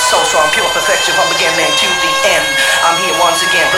so strong, pure perfection from beginning to the end. I'm here once again,